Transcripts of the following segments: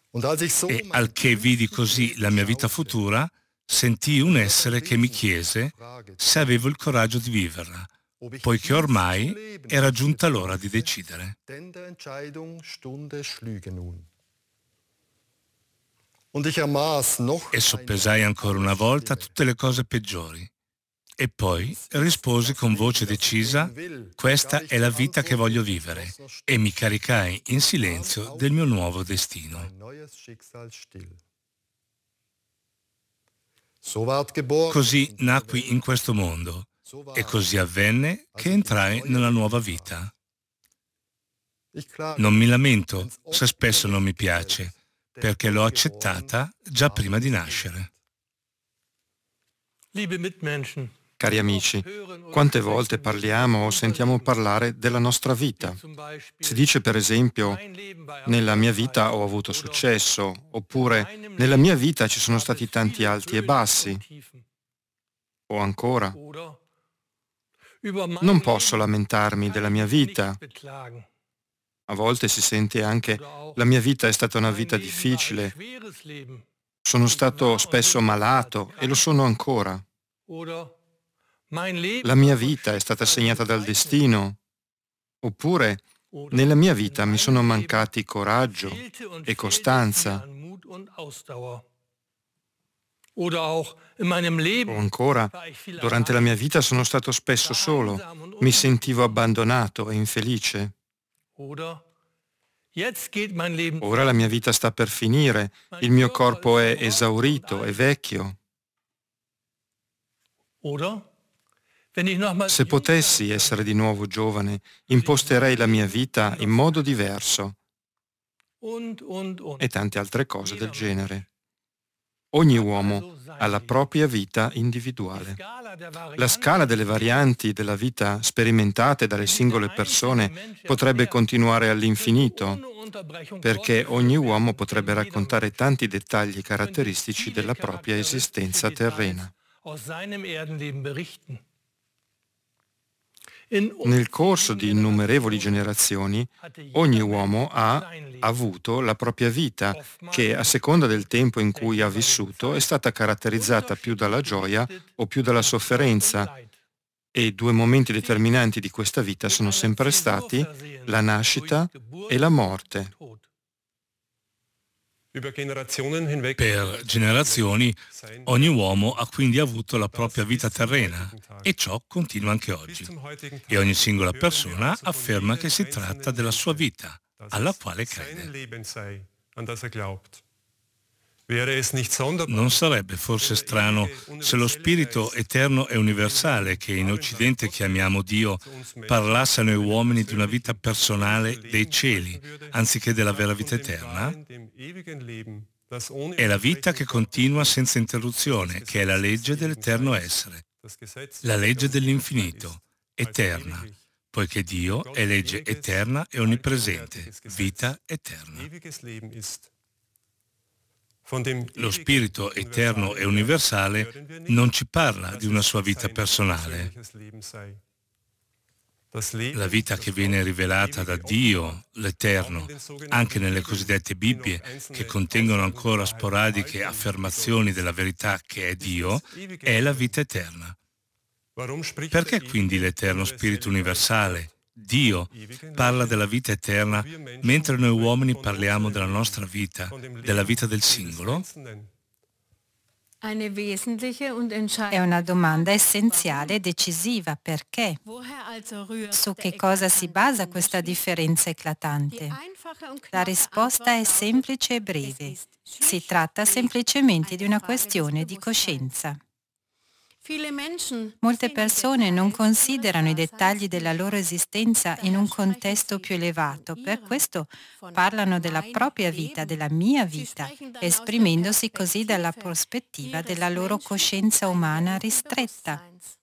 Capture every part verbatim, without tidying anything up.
E al che vidi così la mia vita futura, sentii un essere che mi chiese se avevo il coraggio di viverla, poiché ormai era giunta l'ora di decidere. E soppesai ancora una volta tutte le cose peggiori. E poi risposi con voce decisa: questa è la vita che voglio vivere, e mi caricai in silenzio del mio nuovo destino. Così nacqui in questo mondo, e così avvenne che entrai nella nuova vita. Non mi lamento se spesso non mi piace, perché l'ho accettata già prima di nascere. Cari amici, quante volte parliamo o sentiamo parlare della nostra vita? Si dice per esempio: nella mia vita ho avuto successo, oppure nella mia vita ci sono stati tanti alti e bassi, o ancora: non posso lamentarmi della mia vita. A volte si sente anche: la mia vita è stata una vita difficile, sono stato spesso malato e lo sono ancora. La mia vita è stata segnata dal destino, oppure nella mia vita mi sono mancati coraggio e costanza, o ancora, durante la mia vita sono stato spesso solo, mi sentivo abbandonato e infelice. Ora la mia vita sta per finire, il mio corpo è esaurito e vecchio. Se potessi essere di nuovo giovane, imposterei la mia vita in modo diverso, e tante altre cose del genere. Ogni uomo ha la propria vita individuale. La scala delle varianti della vita sperimentate dalle singole persone potrebbe continuare all'infinito, perché ogni uomo potrebbe raccontare tanti dettagli caratteristici della propria esistenza terrena. Nel corso di innumerevoli generazioni, ogni uomo ha avuto la propria vita, che a seconda del tempo in cui ha vissuto è stata caratterizzata più dalla gioia o più dalla sofferenza, e i due momenti determinanti di questa vita sono sempre stati la nascita e la morte. Per generazioni ogni uomo ha quindi avuto la propria vita terrena, e ciò continua anche oggi. E ogni singola persona afferma che si tratta della sua vita, alla quale crede. Non sarebbe forse strano se lo Spirito eterno e universale, che in Occidente chiamiamo Dio, parlasse a noi uomini di una vita personale dei cieli, anziché della vera vita eterna? È la vita che continua senza interruzione, che è la legge dell'eterno essere, la legge dell'infinito, eterna, poiché Dio è legge eterna e onnipresente, vita eterna. Lo Spirito eterno e universale non ci parla di una sua vita personale. La vita che viene rivelata da Dio, l'Eterno, anche nelle cosiddette Bibbie, che contengono ancora sporadiche affermazioni della verità che è Dio, è la vita eterna. Perché quindi l'Eterno Spirito universale, Dio, parla della vita eterna, mentre noi uomini parliamo della nostra vita, della vita del singolo? È una domanda essenziale e decisiva. Perché? Su che cosa si basa questa differenza eclatante? La risposta è semplice e breve. Si tratta semplicemente di una questione di coscienza. Molte persone non considerano i dettagli della loro esistenza in un contesto più elevato, per questo parlano della propria vita, della mia vita, esprimendosi così dalla prospettiva della loro coscienza umana ristretta.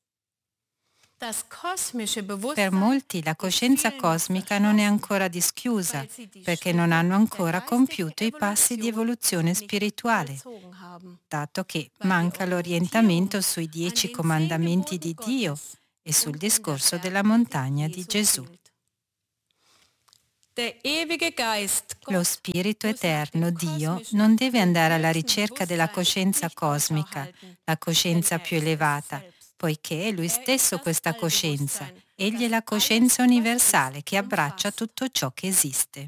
Per molti la coscienza cosmica non è ancora dischiusa, perché non hanno ancora compiuto i passi di evoluzione spirituale, dato che manca l'orientamento sui dieci comandamenti di Dio e sul discorso della montagna di Gesù. Lo Spirito Eterno, Dio, non deve andare alla ricerca della coscienza cosmica, la coscienza più elevata, poiché è Lui stesso questa coscienza. Egli è la coscienza universale che abbraccia tutto ciò che esiste.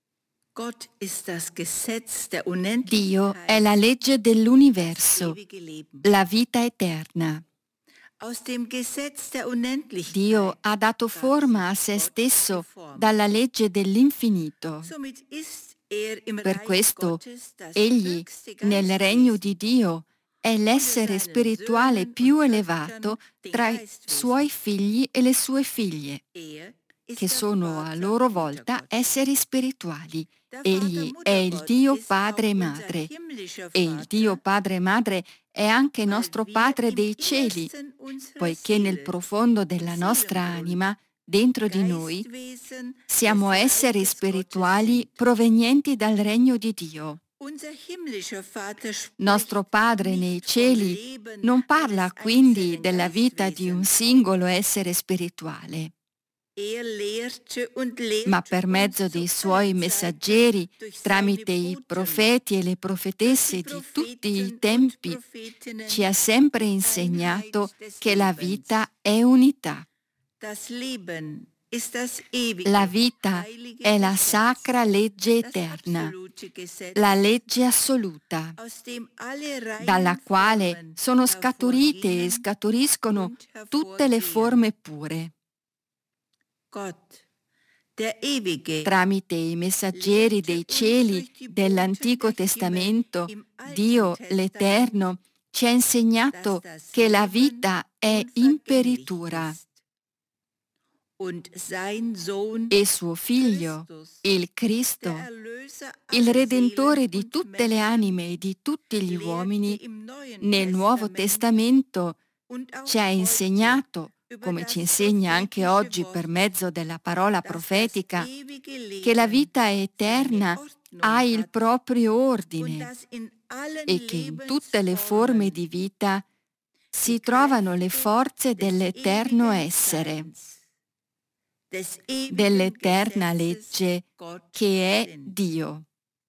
Dio è la legge dell'universo, la vita eterna. Dio ha dato forma a se stesso dalla legge dell'infinito. Per questo, Egli, nel regno di Dio, è l'essere spirituale più elevato tra i suoi figli e le sue figlie, che sono a loro volta esseri spirituali. Egli è il Dio Padre e Madre, e il Dio Padre e Madre è anche nostro Padre dei cieli, poiché nel profondo della nostra anima, dentro di noi, siamo esseri spirituali provenienti dal regno di Dio. Nostro Padre nei cieli non parla quindi della vita di un singolo essere spirituale, ma per mezzo dei suoi messaggeri, tramite i profeti e le profetesse di tutti i tempi, ci ha sempre insegnato che la vita è unità. La vita è la sacra legge eterna, la legge assoluta, dalla quale sono scaturite e scaturiscono tutte le forme pure. Tramite i messaggeri dei cieli dell'Antico Testamento, Dio l'Eterno ci ha insegnato che la vita è imperitura e suo Figlio, il Cristo, il Redentore di tutte le anime e di tutti gli uomini, nel Nuovo Testamento ci ha insegnato, come ci insegna anche oggi per mezzo della parola profetica, che la vita eterna ha il proprio ordine e che in tutte le forme di vita si trovano le forze dell'eterno essere, dell'eterna legge che è Dio.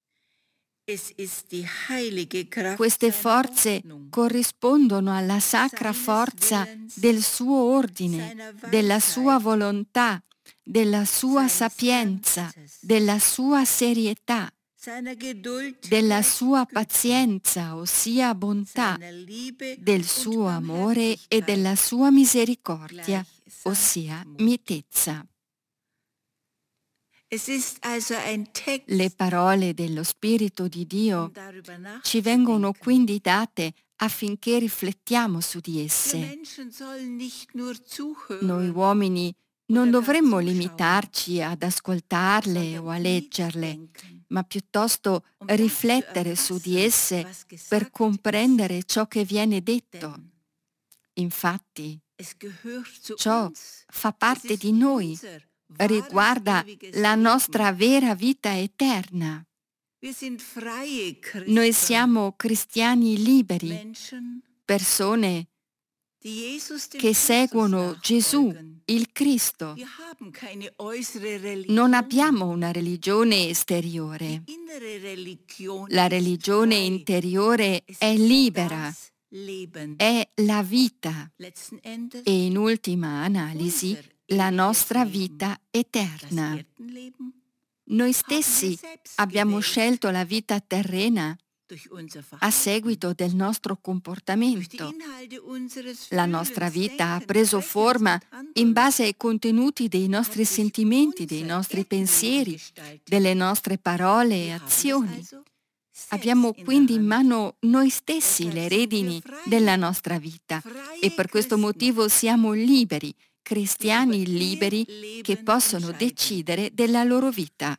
Queste forze corrispondono alla sacra forza del suo ordine, della sua volontà, della sua sapienza, della sua serietà, della sua pazienza, ossia bontà, del suo amore e della sua misericordia, ossia mitezza. Le parole dello Spirito di Dio ci vengono quindi date affinché riflettiamo su di esse. Noi uomini non dovremmo limitarci ad ascoltarle o a leggerle, ma piuttosto riflettere su di esse per comprendere ciò che viene detto. Infatti, ciò fa parte di noi, riguarda la nostra vera vita eterna. Noi siamo cristiani liberi, persone che seguono Gesù, il Cristo. Non abbiamo una religione esteriore. La religione interiore è libera, è la vita e in ultima analisi la nostra vita eterna. Noi stessi abbiamo scelto la vita terrena a seguito del nostro comportamento. La nostra vita ha preso forma in base ai contenuti dei nostri sentimenti, dei nostri pensieri, delle nostre parole e azioni. Abbiamo quindi in mano noi stessi le redini della nostra vita e per questo motivo siamo liberi, cristiani liberi che possono decidere della loro vita.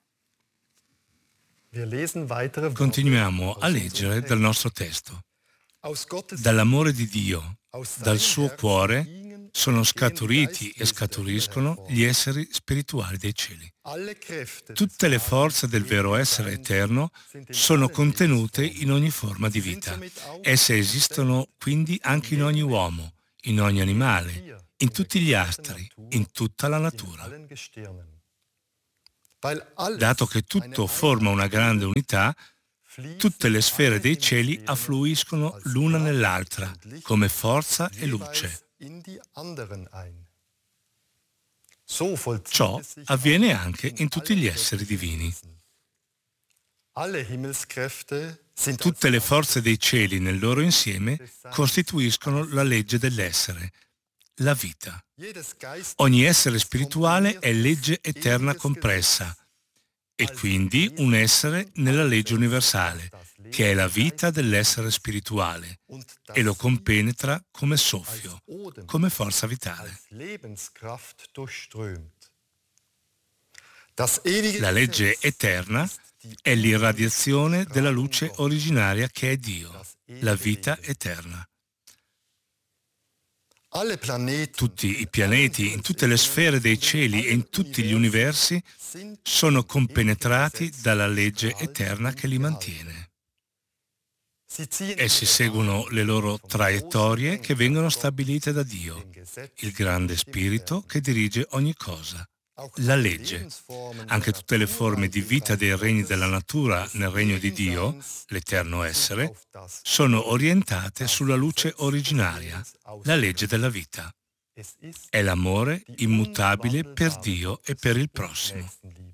Continuiamo a leggere dal nostro testo. Dall'amore di Dio, dal suo cuore, sono scaturiti e scaturiscono gli esseri spirituali dei cieli. Tutte le forze del vero essere eterno sono contenute in ogni forma di vita. Esse esistono quindi anche in ogni uomo, in ogni animale, in tutti gli astri, in tutta la natura. Dato che tutto forma una grande unità, tutte le sfere dei cieli affluiscono l'una nell'altra come forza e luce. Ciò avviene anche in tutti gli esseri divini. Tutte le forze dei cieli nel loro insieme costituiscono la legge dell'essere, la vita. Ogni essere spirituale è legge eterna compressa e quindi un essere nella legge universale, che è la vita dell'essere spirituale e lo compenetra come soffio, come forza vitale. La legge eterna è l'irradiazione della luce originaria che è Dio, la vita eterna. Tutti i pianeti, in tutte le sfere dei cieli e in tutti gli universi sono compenetrati dalla legge eterna che li mantiene. Essi seguono le loro traiettorie che vengono stabilite da Dio, il grande spirito che dirige ogni cosa. La legge, anche tutte le forme di vita dei regni della natura nel regno di Dio, l'eterno essere, sono orientate sulla luce originaria, la legge della vita. È l'amore immutabile per Dio e per il prossimo.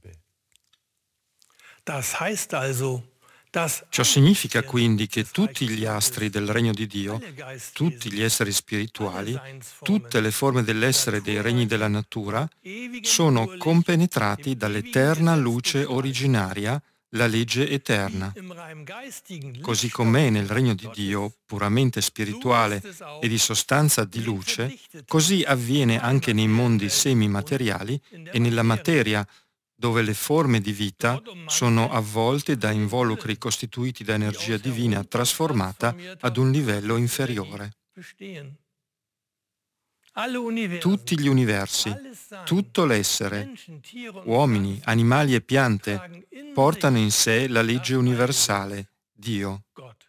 Ciò significa quindi che tutti gli astri del regno di Dio, tutti gli esseri spirituali, tutte le forme dell'essere dei regni della natura sono compenetrati dall'eterna luce originaria, la legge eterna. Così com'è nel regno di Dio, puramente spirituale e di sostanza di luce, così avviene anche nei mondi semimateriali e nella materia, dove le forme di vita sono avvolte da involucri costituiti da energia divina trasformata ad un livello inferiore. Tutti gli universi, tutto l'essere, uomini, animali e piante, portano in sé la legge universale, Dio.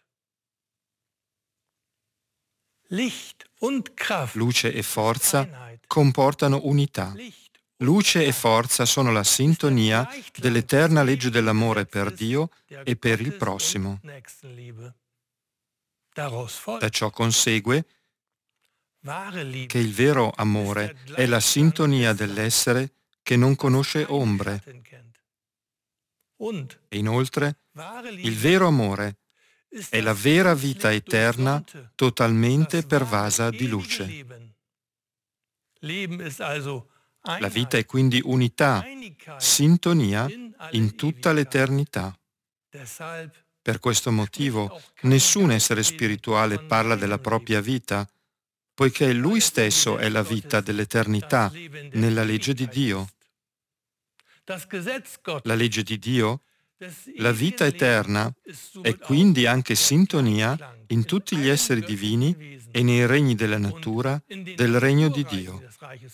Luce e forza comportano unità. Luce e forza sono la sintonia dell'eterna legge dell'amore per Dio e per il prossimo. Da ciò consegue che il vero amore è la sintonia dell'essere che non conosce ombre. E inoltre, il vero amore è la vera vita eterna totalmente pervasa di luce. La vita è quindi unità, sintonia in tutta l'eternità. Per questo motivo, nessun essere spirituale parla della propria vita, poiché lui stesso è la vita dell'eternità nella legge di Dio. La legge di Dio, la vita eterna, è quindi anche sintonia in tutti gli esseri divini e nei regni della natura del regno di Dio.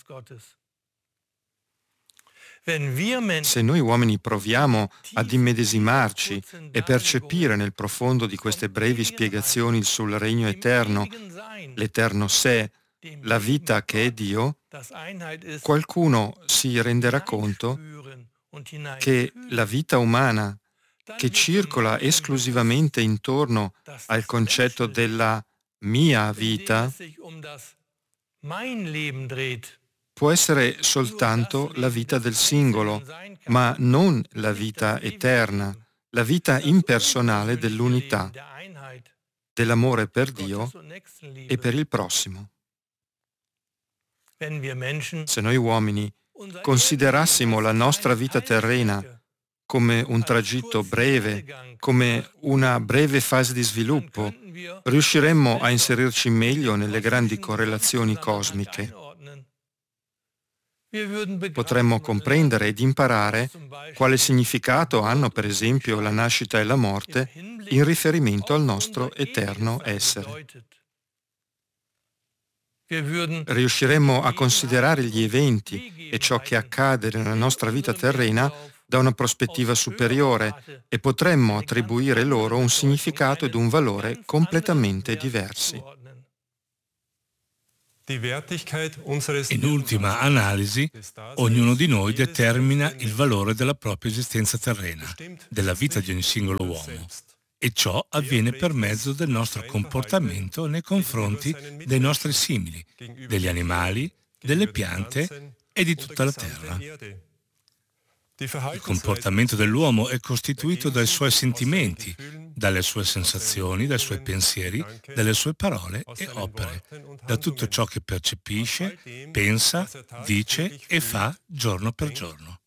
Se noi uomini proviamo ad immedesimarci e percepire nel profondo di queste brevi spiegazioni sul regno eterno, l'eterno sé, la vita che è Dio, qualcuno si renderà conto che la vita umana, che circola esclusivamente intorno al concetto della mia vita, può essere soltanto la vita del singolo, ma non la vita eterna, la vita impersonale dell'unità, dell'amore per Dio e per il prossimo. Se noi uomini considerassimo la nostra vita terrena come un tragitto breve, come una breve fase di sviluppo, riusciremmo a inserirci meglio nelle grandi correlazioni cosmiche. Potremmo comprendere ed imparare quale significato hanno, per esempio, la nascita e la morte in riferimento al nostro eterno essere. Riusciremmo a considerare gli eventi e ciò che accade nella nostra vita terrena da una prospettiva superiore e potremmo attribuire loro un significato ed un valore completamente diversi. In ultima analisi, ognuno di noi determina il valore della propria esistenza terrena, della vita di ogni singolo uomo. E ciò avviene per mezzo del nostro comportamento nei confronti dei nostri simili, degli animali, delle piante e di tutta la terra. Il comportamento dell'uomo è costituito dai suoi sentimenti, dalle sue sensazioni, dai suoi pensieri, dalle sue parole e opere, da tutto ciò che percepisce, pensa, dice e fa giorno per giorno.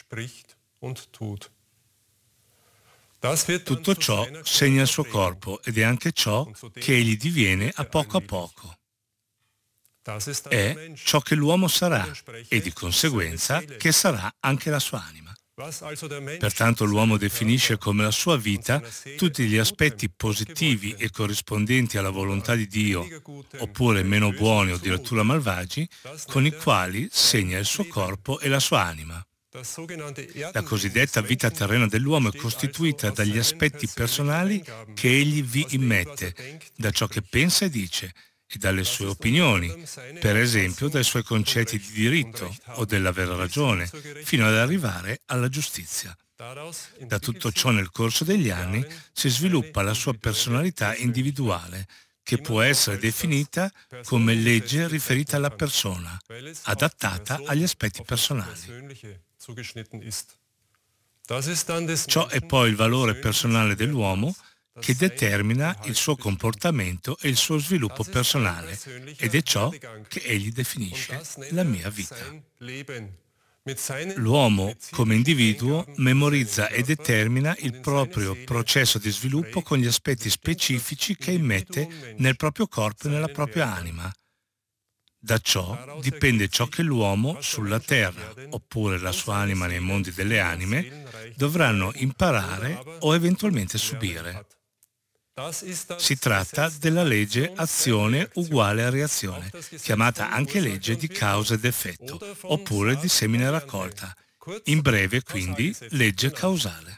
Tutto ciò segna il suo corpo ed è anche ciò che egli diviene a poco a poco. È ciò che l'uomo sarà e di conseguenza che sarà anche la sua anima. Pertanto l'uomo definisce come la sua vita tutti gli aspetti positivi e corrispondenti alla volontà di Dio, oppure meno buoni o addirittura malvagi, con i quali segna il suo corpo e la sua anima. La cosiddetta vita terrena dell'uomo è costituita dagli aspetti personali che egli vi immette, da ciò che pensa e dice, e dalle sue opinioni, per esempio dai suoi concetti di diritto o della vera ragione, fino ad arrivare alla giustizia. Da tutto ciò nel corso degli anni si sviluppa la sua personalità individuale, che può essere definita come legge riferita alla persona, adattata agli aspetti personali. Ciò è poi il valore personale dell'uomo che determina il suo comportamento e il suo sviluppo personale, ed è ciò che egli definisce la mia vita. L'uomo, come individuo, memorizza e determina il proprio processo di sviluppo con gli aspetti specifici che immette nel proprio corpo e nella propria anima. Da ciò dipende ciò che l'uomo sulla terra, oppure la sua anima nei mondi delle anime, dovranno imparare o eventualmente subire. Si tratta della legge azione uguale a reazione, chiamata anche legge di causa ed effetto, oppure di semine raccolta. In breve, quindi, legge causale.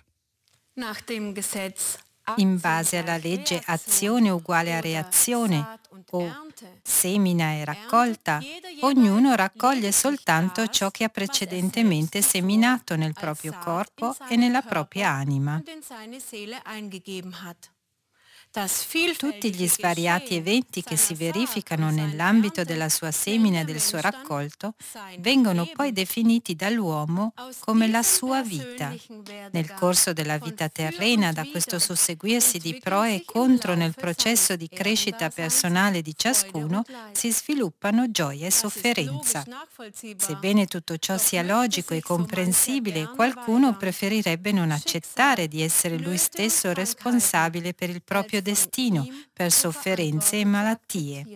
In base alla legge azione uguale a reazione o semina e raccolta, ognuno raccoglie soltanto ciò che ha precedentemente seminato nel proprio corpo e nella propria anima. Tutti gli svariati eventi che si verificano nell'ambito della sua semina e del suo raccolto vengono poi definiti dall'uomo come la sua vita. Nel corso della vita terrena, da questo susseguirsi di pro e contro nel processo di crescita personale di ciascuno, si sviluppano gioia e sofferenza. Sebbene tutto ciò sia logico e comprensibile, qualcuno preferirebbe non accettare di essere lui stesso responsabile per il proprio destino, per sofferenze e malattie.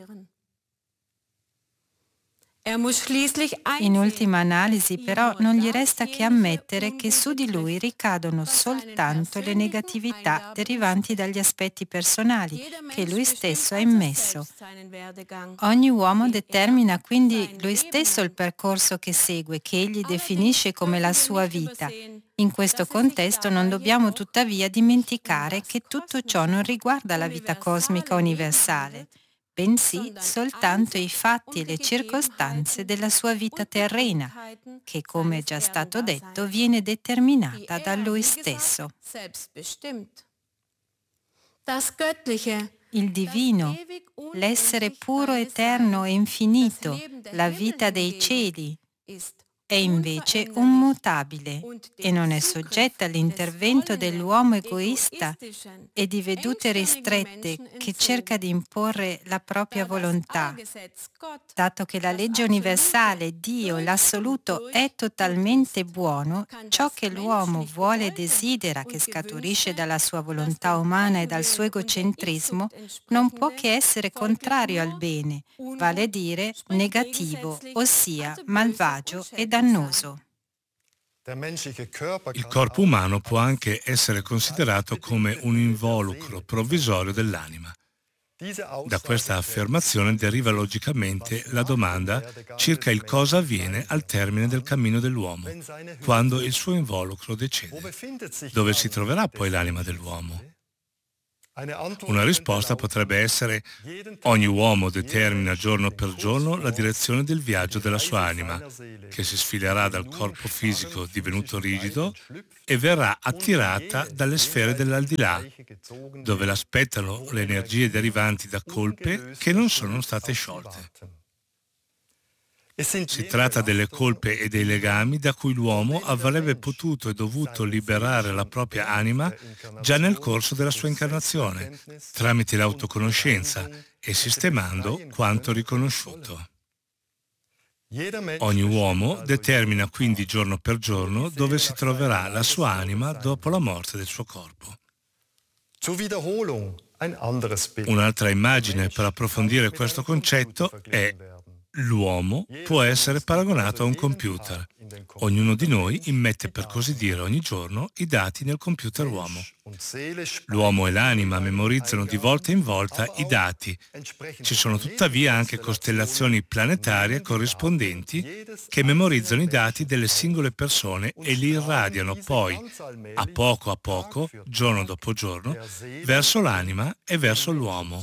In ultima analisi, però, non gli resta che ammettere che su di lui ricadono soltanto le negatività derivanti dagli aspetti personali che lui stesso ha immesso. Ogni uomo determina quindi lui stesso il percorso che segue, che egli definisce come la sua vita. In questo contesto non dobbiamo tuttavia dimenticare che tutto ciò non riguarda la vita cosmica universale, bensì soltanto i fatti e le circostanze della sua vita terrena, che, come è già stato detto, viene determinata da lui stesso. Il divino, l'essere puro, eterno e infinito, la vita dei cieli, è invece un mutabile e non è soggetta all'intervento dell'uomo egoista e di vedute ristrette che cerca di imporre la propria volontà. Dato che la legge universale, Dio, l'assoluto, è totalmente buono, ciò che l'uomo vuole e desidera, che scaturisce dalla sua volontà umana e dal suo egocentrismo, non può che essere contrario al bene, vale a dire negativo, ossia malvagio e dannoso. Il corpo umano può anche essere considerato come un involucro provvisorio dell'anima. Da questa affermazione deriva logicamente la domanda circa il cosa avviene al termine del cammino dell'uomo, quando il suo involucro decede. Dove si troverà poi l'anima dell'uomo? Una risposta potrebbe essere: ogni uomo determina giorno per giorno la direzione del viaggio della sua anima, che si sfilerà dal corpo fisico divenuto rigido e verrà attirata dalle sfere dell'aldilà, dove l'aspettano le energie derivanti da colpe che non sono state sciolte. Si tratta delle colpe e dei legami da cui l'uomo avrebbe potuto e dovuto liberare la propria anima già nel corso della sua incarnazione, tramite l'autoconoscenza e sistemando quanto riconosciuto. Ogni uomo determina quindi giorno per giorno dove si troverà la sua anima dopo la morte del suo corpo. Un'altra immagine per approfondire questo concetto è: l'uomo può essere paragonato a un computer. Ognuno di noi immette, per così dire, ogni giorno i dati nel computer uomo. L'uomo e l'anima memorizzano di volta in volta i dati. Ci sono tuttavia anche costellazioni planetarie corrispondenti che memorizzano i dati delle singole persone e li irradiano poi, a poco a poco, giorno dopo giorno, verso l'anima e verso l'uomo.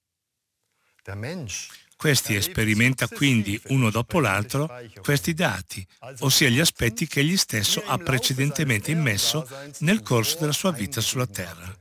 Questi sperimenta quindi uno dopo l'altro questi dati, ossia gli aspetti che egli stesso ha precedentemente immesso nel corso della sua vita sulla Terra.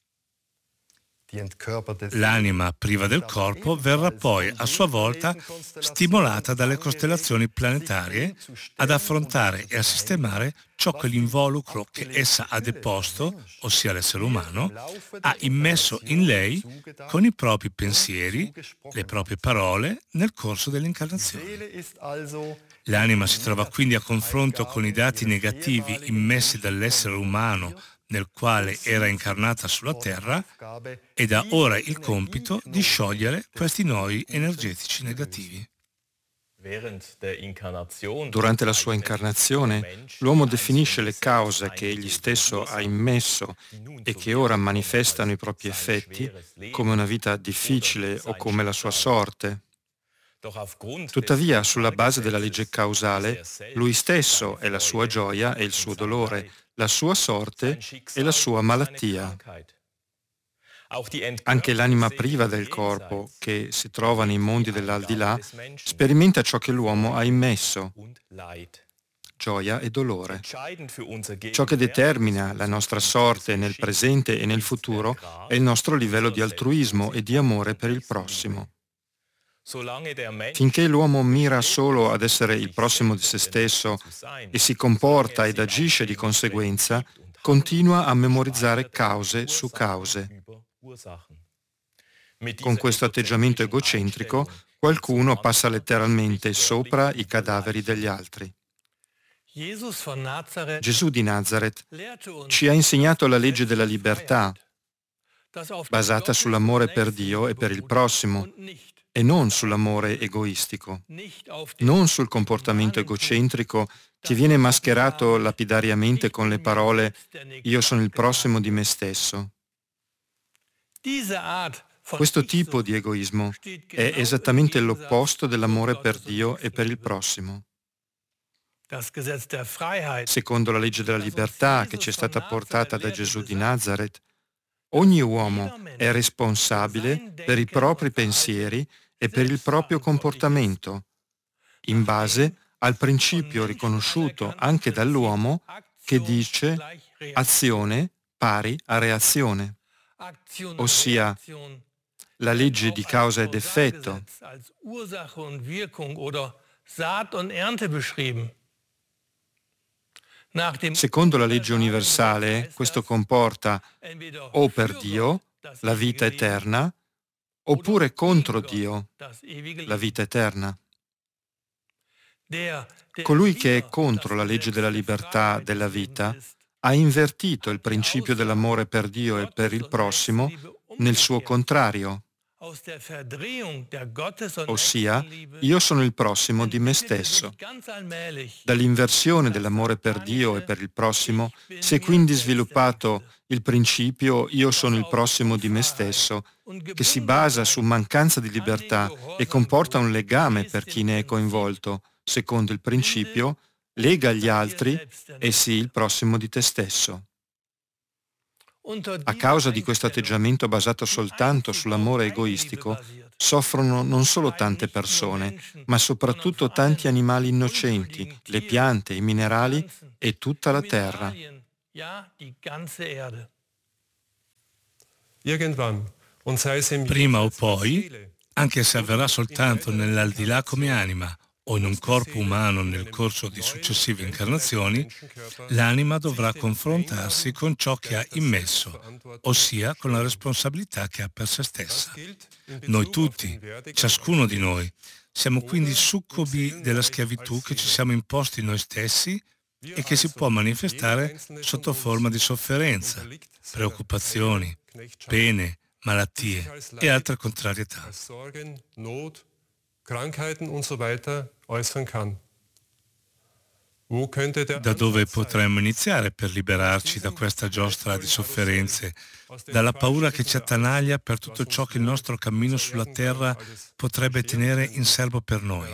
L'anima priva del corpo verrà poi a sua volta stimolata dalle costellazioni planetarie ad affrontare e a sistemare ciò che l'involucro che essa ha deposto, ossia l'essere umano, ha immesso in lei con i propri pensieri, le proprie parole nel corso dell'incarnazione. L'anima si trova quindi a confronto con i dati negativi immessi dall'essere umano nel quale era incarnata sulla Terra ed ha ora il compito di sciogliere questi nodi energetici negativi. Durante la sua incarnazione, l'uomo definisce le cause che egli stesso ha immesso e che ora manifestano i propri effetti come una vita difficile o come la sua sorte. Tuttavia, sulla base della legge causale, lui stesso è la sua gioia e il suo dolore, la sua sorte e la sua malattia. Anche l'anima priva del corpo, che si trova nei mondi dell'aldilà, sperimenta ciò che l'uomo ha immesso, gioia e dolore. Ciò che determina la nostra sorte nel presente e nel futuro è il nostro livello di altruismo e di amore per il prossimo. Finché l'uomo mira solo ad essere il prossimo di se stesso e si comporta ed agisce di conseguenza, continua a memorizzare cause su cause. Con questo atteggiamento egocentrico, qualcuno passa letteralmente sopra i cadaveri degli altri. Gesù di Nazareth ci ha insegnato la legge della libertà, basata sull'amore per Dio e per il prossimo, e non sull'amore egoistico, non sul comportamento egocentrico che viene mascherato lapidariamente con le parole «io sono il prossimo di me stesso». Questo tipo di egoismo è esattamente l'opposto dell'amore per Dio e per il prossimo. Secondo la legge della libertà che ci è stata portata da Gesù di Nazareth, ogni uomo è responsabile per i propri pensieri e per il proprio comportamento, in base al principio riconosciuto anche dall'uomo che dice azione pari a reazione, ossia la legge di causa ed effetto. Secondo la legge universale, questo comporta o per Dio, la vita eterna, oppure contro Dio, la vita eterna. Colui che è contro la legge della libertà della vita ha invertito il principio dell'amore per Dio e per il prossimo nel suo contrario, ossia io sono il prossimo di me stesso. Dall'inversione dell'amore per Dio e per il prossimo si è quindi sviluppato il principio io sono il prossimo di me stesso, che si basa su mancanza di libertà e comporta un legame per chi ne è coinvolto, secondo il principio lega gli altri e sii il prossimo di te stesso. A causa di questo atteggiamento basato soltanto sull'amore egoistico, soffrono non solo tante persone, ma soprattutto tanti animali innocenti, le piante, i minerali e tutta la terra. Prima o poi, anche se avverrà soltanto nell'aldilà come anima o in un corpo umano nel corso di successive incarnazioni, l'anima dovrà confrontarsi con ciò che ha immesso, ossia con la responsabilità che ha per se stessa. Noi tutti, ciascuno di noi, siamo quindi succubi della schiavitù che ci siamo imposti noi stessi e che si può manifestare sotto forma di sofferenza, preoccupazioni, pene, malattie e altre contrarietà. Krankheiten und so weiter äußern kann. Wo könnte der Da dove Ansatz sein? potremmo iniziare per liberarci da questa giostra di sofferenze, dalla paura che ci attanaglia per tutto ciò che il nostro cammino sulla terra potrebbe tenere in serbo per noi?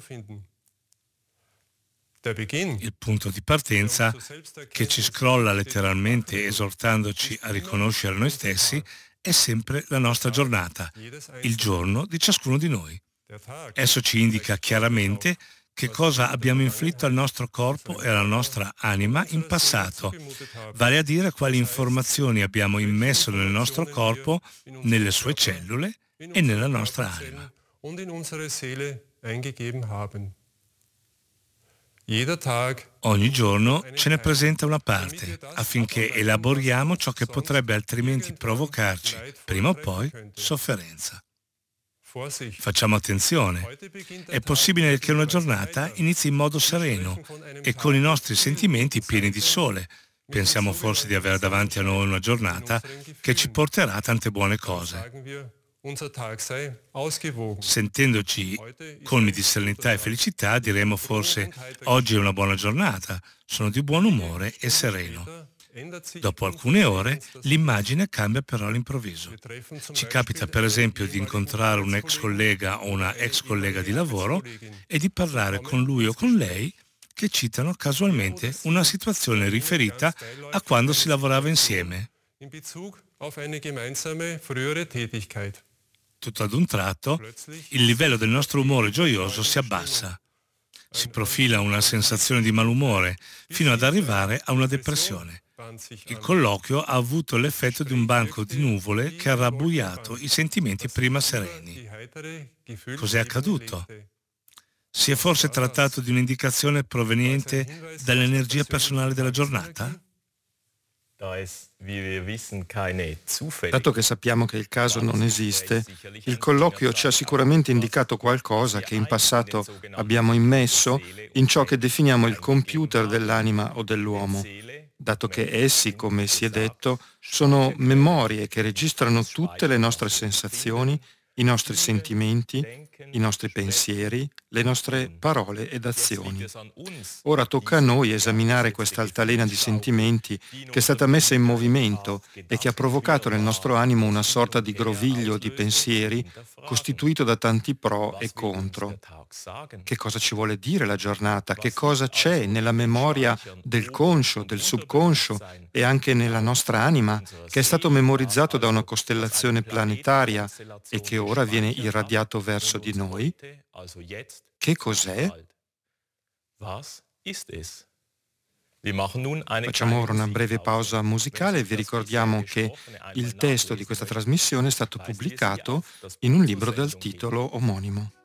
Il punto di partenza, che ci scrolla letteralmente esortandoci a riconoscere noi stessi, è sempre la nostra giornata, il giorno di ciascuno di noi. Esso ci indica chiaramente che cosa abbiamo inflitto al nostro corpo e alla nostra anima in passato, vale a dire quali informazioni abbiamo immesso nel nostro corpo, nelle sue cellule e nella nostra anima. Ogni giorno ce ne presenta una parte, affinché elaboriamo ciò che potrebbe altrimenti provocarci, prima o poi, sofferenza. Facciamo attenzione. È possibile che una giornata inizi in modo sereno e con i nostri sentimenti pieni di sole. Pensiamo forse di avere davanti a noi una giornata che ci porterà tante buone cose. Sentendoci colmi di serenità e felicità, diremo forse: oggi è una buona giornata, sono di buon umore e sereno. Dopo alcune ore l'immagine cambia però all'improvviso. Ci capita per esempio di incontrare un ex collega o una ex collega di lavoro e di parlare con lui o con lei che citano casualmente una situazione riferita a quando si lavorava insieme. Tutto ad un tratto il livello del nostro umore gioioso si abbassa. Si profila una sensazione di malumore fino ad arrivare a una depressione. Il colloquio ha avuto l'effetto di un banco di nuvole che ha rabbuiato i sentimenti prima sereni. Cos'è accaduto? Si è forse trattato di un'indicazione proveniente dall'energia personale della giornata? Dato che sappiamo che il caso non esiste, il colloquio ci ha sicuramente indicato qualcosa che in passato abbiamo immesso in ciò che definiamo il computer dell'anima o dell'uomo, dato che essi, come si è detto, sono memorie che registrano tutte le nostre sensazioni, i nostri sentimenti, i nostri pensieri, le nostre parole ed azioni. Ora tocca a noi esaminare questa altalena di sentimenti che è stata messa in movimento e che ha provocato nel nostro animo una sorta di groviglio di pensieri costituito da tanti pro e contro. Che cosa ci vuole dire la giornata? Che cosa c'è nella memoria del conscio, del subconscio e anche nella nostra anima che è stato memorizzato da una costellazione planetaria e che ora viene irradiato verso di noi? Che cos'è? Facciamo ora una breve pausa musicale e vi ricordiamo che il testo di questa trasmissione è stato pubblicato in un libro dal titolo omonimo.